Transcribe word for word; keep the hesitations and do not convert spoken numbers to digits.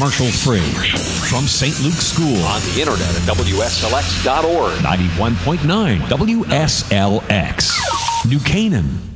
commercial-free. From Saint Luke's School. On the internet at W S L X dot org. ninety-one point nine W S L X. New Canaan.